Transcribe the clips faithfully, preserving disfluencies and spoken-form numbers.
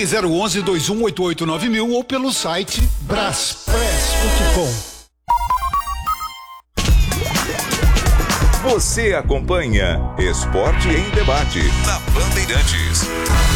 Ligue zero onze, dois um oito oito nove mil ou pelo site braspress ponto com. Você acompanha Esporte em Debate na Bandeirantes.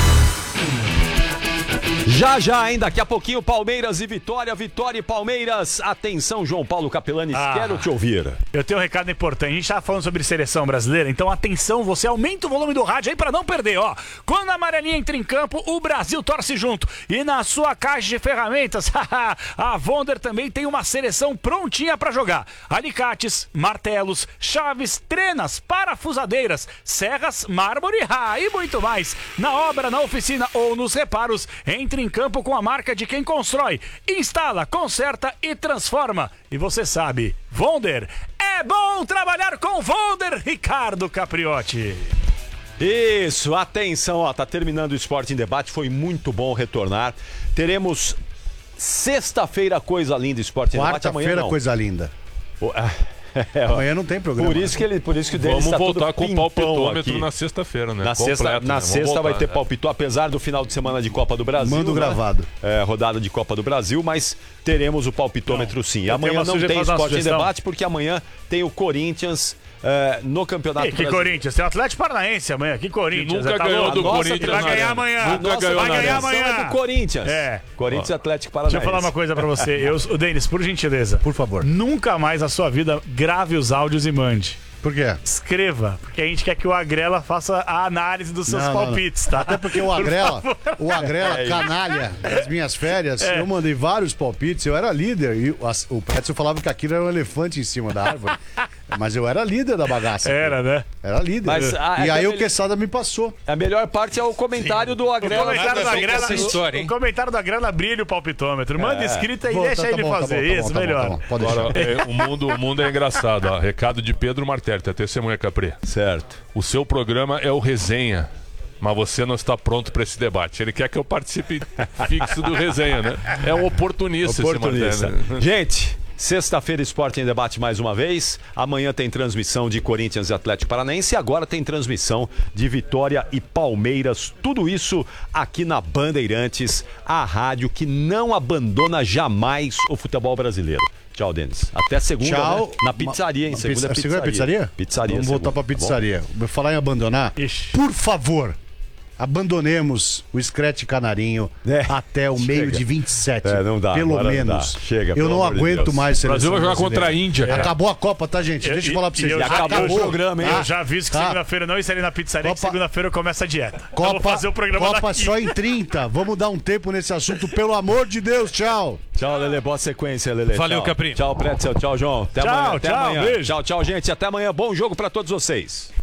Já, já, hein? Daqui a pouquinho, Palmeiras e Vitória, Vitória e Palmeiras. Atenção, João Paulo Capelanes, ah, quero te ouvir. Eu tenho um recado importante. A gente estava falando sobre seleção brasileira, então atenção, você aumenta o volume do rádio aí para não perder, ó. Quando a amarelinha entra em campo, o Brasil torce junto. E na sua caixa de ferramentas, a Vonder também tem uma seleção prontinha para jogar. Alicates, martelos, chaves, trenas, parafusadeiras, serras, mármore, ah, e muito mais. Na obra, na oficina ou nos reparos, entre em campo com a marca de quem constrói, instala, conserta e transforma. E você sabe, Vonder, é bom trabalhar com Vonder, Ricardo Capriotti. Isso, atenção, ó, tá terminando o Esporte em Debate, foi muito bom retornar. Teremos sexta-feira coisa linda, Esporte em Debate, amanhã Quarta-feira não. coisa linda. O, ah, é, amanhã não tem programa. Por isso que ele, por isso que o Denis Vamos tá voltar com o palpitômetro aqui. na sexta-feira, né? Na Completo, sexta, na né? sexta voltar, vai ter né? palpitô, apesar do final de semana de Copa do Brasil. Manda o né? gravado. É, rodada de Copa do Brasil, mas teremos o palpitômetro Não, sim. eu Amanhã tenho uma não tem sugestão, Esporte em sugestão. Debate, porque amanhã tem o Corinthians é, no Campeonato Ei, que Brasileiro. Corinthians? Tem o Atlético Paranaense amanhã. Que Corinthians? Que nunca tá ganhou louco? do A nossa Corinthians Vai na ganhar arena. amanhã. A Nunca nossa ganhou vai na ganhar arena. amanhã. é do Corinthians. É. Corinthians e Atlético Paranaense. Deixa eu falar uma coisa pra você. Eu, o Denis, por gentileza. Por favor. Nunca mais na sua vida grave os áudios e mande. Por quê? Escreva, porque a gente quer que o Agrela faça a análise dos seus Não, não, palpites, tá? Até porque o Agrela, o Agrela, canalha, das minhas férias, É. eu mandei vários palpites, eu era líder, e o, as- o Petson falava que aquilo era um elefante em cima da árvore, mas eu era líder da bagaça. Era, né? Era líder. Mas, ah, e é aí que o ele- Quesada me passou. A melhor parte é o comentário do O Agrela. comentário nada da a ver com Agrela, essa história, hein? o comentário da Agrela brilha o palpitômetro. Manda escrita e Bom, deixa tá- tá ele bom, tá fazer bom, tá bom, isso, tá bom, melhor. tá bom, pode deixar. Agora, é, o, mundo, o mundo é engraçado. Ó. Recado de Pedro Martelli, tá testemunha, Capri. Certo. O seu programa é o Resenha, mas você não está pronto para esse debate. Ele quer que eu participe fixo do Resenha, né? É um oportunista, Oportunista. esse Martelli, né? Gente, sexta-feira Esporte em Debate mais uma vez. Amanhã tem transmissão de Corinthians e Atlético Paranaense. E agora tem transmissão de Vitória e Palmeiras. Tudo isso aqui na Bandeirantes, a rádio que não abandona jamais o futebol brasileiro. Tchau, Denis. Até segunda, Tchau. né? Na pizzaria, hein? Uma- Segunda pizza- pizzaria. segunda pizzaria? Pizzaria. Vamos segunda, voltar pra tá bom? pizzaria. Vou falar em abandonar. Ixi. Por favor, abandonemos o Scratch Canarinho É, até o chega. meio de vinte e sete. É, não dá, Pelo agora não menos. dá. Chega, Eu pelo não amor de aguento Deus. mais O Brasil seleção vai jogar brasileira. contra a Índia. cara. Acabou a Copa, tá, gente? Deixa eu falar pra vocês. E eu E já- acabou o programa, hein? Eu já aviso que Tá. segunda-feira eu não estarei na pizzaria, que Copa- segunda-feira eu começo a dieta. eu vou Copa, fazer o programa Copa daqui. só em trinta. Vamos dar um tempo nesse assunto, pelo amor de Deus. Tchau. Tchau, Lele. Boa sequência, Lele. Valeu, Tchau. Capri. Tchau, Pretzel. Tchau, João. Até Tchau, amanhã. Até tchau, amanhã. beijo. Tchau, tchau, gente. Até amanhã. Bom jogo pra todos vocês.